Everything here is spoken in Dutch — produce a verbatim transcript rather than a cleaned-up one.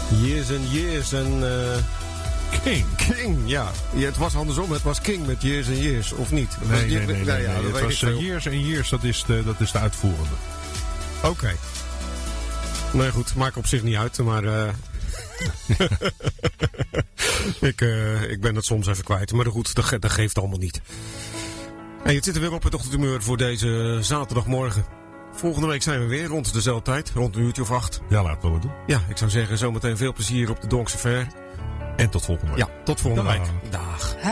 Years and Years en... Uh, King. King, ja. ja. Het was andersom, het was King met Years and Years, of niet? Het nee, was, nee, nee, nee, nou, ja, nee. Het was uh, Years and Years, dat is de, dat is de uitvoerende. Oké. Okay. Nee goed, maakt op zich niet uit, maar... Uh... ik, uh, ik ben het soms even kwijt, maar goed, dat, ge- dat geeft allemaal niet. Hey, het zit er weer op het ochtendhumeur voor deze zaterdagmorgen. Volgende week zijn we weer rond dezelfde tijd, rond een uurtje of acht. Ja, laten we het doen. Ja, ik zou zeggen, zometeen veel plezier op de Donkse Fair. En tot volgende week. Ja, tot volgende Dag. week. Dag.